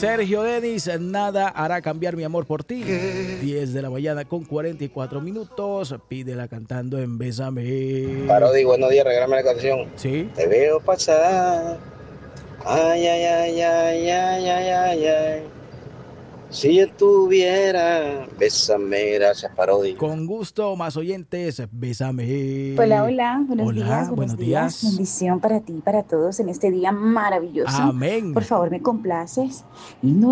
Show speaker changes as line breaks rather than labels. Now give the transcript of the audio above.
Sergio Denis, nada hará cambiar mi amor por ti. 10 de la mañana con 44 minutos. Pídela cantando en Bésame.
Parodi, buenos días, regálame la canción.
Sí.
Te veo pasar. Ay, ay, ay, ay, ay, ay, ay, ay. Si yo tuviera, bésame, gracias, Parodi.
Con gusto, más oyentes, Bésame.
Hola, hola,
Hola,
buenos
buenos
días.
días.
Bendición para ti y para todos en este día maravilloso.
Amén.
Por favor, me complaces. Y no